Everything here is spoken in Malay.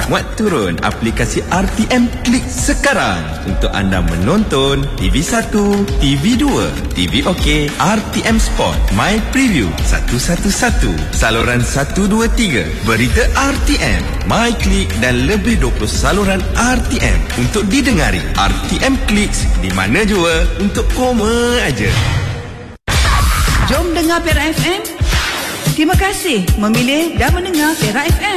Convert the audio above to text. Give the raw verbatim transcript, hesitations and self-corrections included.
Muat turun aplikasi R T M Klik sekarang untuk anda menonton T V satu, T V dua, T V OK, R T M Sport, My Preview satu satu satu, saluran satu dua tiga, berita R T M, My Klik dan lebih dua puluh saluran R T M untuk didengari. R T M Klik di mana jua untuk koma aja. Jom dengar Perak F M. Terima kasih memilih dan mendengar Perak F M.